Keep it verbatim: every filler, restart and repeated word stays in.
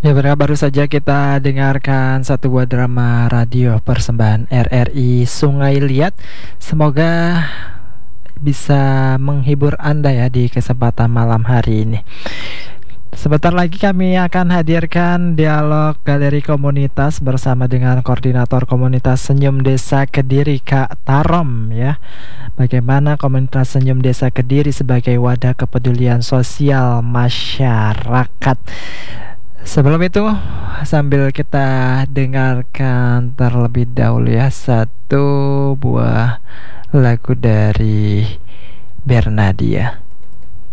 Ya, benar, baru saja kita dengarkan satu buah drama radio persembahan R R I Sungai Liat. Semoga bisa menghibur Anda ya di kesempatan malam hari ini. Sebentar lagi kami akan hadirkan dialog galeri komunitas bersama dengan koordinator komunitas Senyum Desa Kediri, Kak Tarom ya. Bagaimana komunitas Senyum Desa Kediri sebagai wadah kepedulian sosial masyarakat. Sebelum itu, sambil kita dengarkan terlebih dahulu ya satu buah lagu dari Bernadia.